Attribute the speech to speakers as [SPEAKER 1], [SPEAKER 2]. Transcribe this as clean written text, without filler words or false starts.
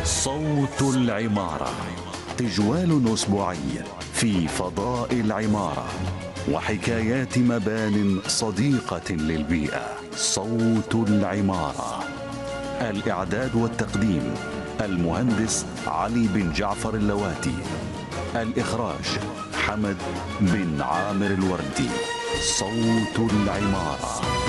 [SPEAKER 1] صوت العمارة، تجوال أسبوعي في فضاء العمارة وحكايات مبان صديقة للبيئة. صوت العمارة، الإعداد والتقديم المهندس علي بن جعفر اللواتي، الإخراج حمد بن عامر الوردي. صوت العمارة.